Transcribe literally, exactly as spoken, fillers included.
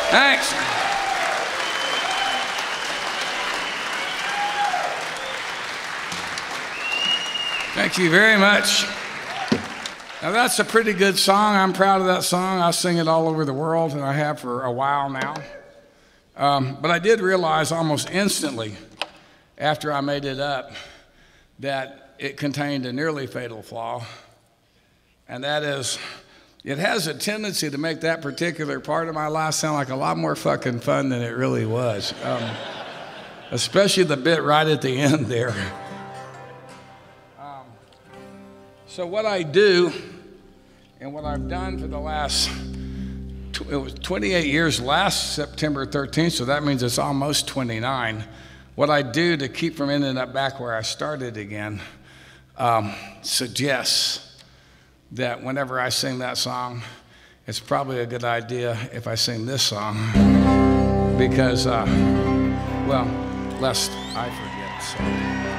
Thanks. Thank you very much. Now that's a pretty good song. I'm proud of that song. I sing it all over the world, and I have for a while now. Um, but I did realize almost instantly after I made it up that it contained a nearly fatal flaw, and that is it has a tendency to make that particular part of my life sound like a lot more fucking fun than it really was, um, especially the bit right at the end there. Um, so what I do, and what I've done for the last, it was twenty-eight years last September thirteenth, so that means it's almost twenty-nine. What I do to keep from ending up back where I started again um, suggests that whenever I sing that song, it's probably a good idea if I sing this song because, uh, well, lest I forget. So.